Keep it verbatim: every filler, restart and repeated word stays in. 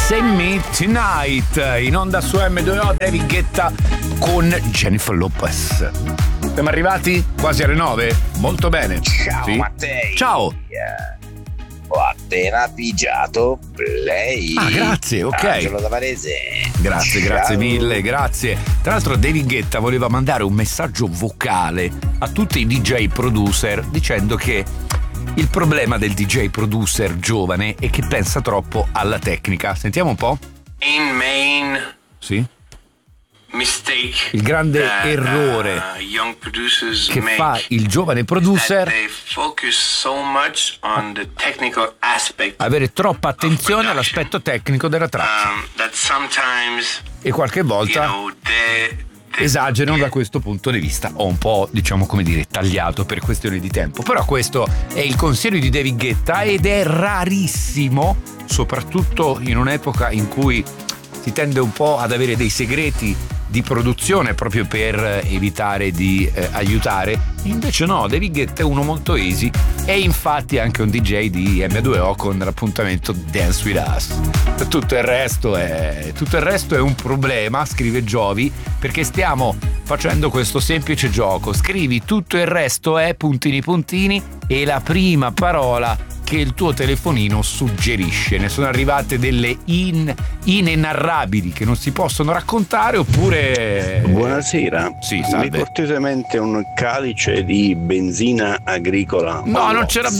Send Me Tonight, in onda su emme due o, David Guetta con Jennifer Lopez. Siamo arrivati quasi alle nove, molto bene. Ciao sì? Mattei. Ciao. Ho appena pigiato Play. Ah, grazie, ok. Angelo da Varese. Grazie, Ciao. grazie mille, grazie. Tra l'altro David Guetta voleva mandare un messaggio vocale a tutti i D J producer dicendo che il problema del D J producer giovane è che pensa troppo alla tecnica. Sentiamo un po'. In main Sì. mistake Il grande that, errore uh, young producers che make fa il giovane is that producer they focus so much on the technical aspect, avere troppa attenzione all'aspetto tecnico della traccia um, that sometimes e qualche you volta know they, they esagerano da questo punto di vista. Ho un po', diciamo, come dire, tagliato per questioni di tempo, però questo è il consiglio di David Guetta ed è rarissimo, soprattutto in un'epoca in cui si tende un po' ad avere dei segreti di produzione proprio per evitare di eh, aiutare. Invece no, David Guetta è uno molto easy, è infatti anche un D J di emme due o con l'appuntamento Dance With Us. Tutto il resto è tutto il resto è un problema, scrive Giovi, perché stiamo facendo questo semplice gioco. Scrivi tutto il resto è puntini puntini e la prima parola che il tuo telefonino suggerisce. Ne sono arrivate delle in, inenarrabili che non si possono raccontare, oppure... Buonasera. Sì, Mi salve. cortesemente un calice di benzina agricola. No, non c'era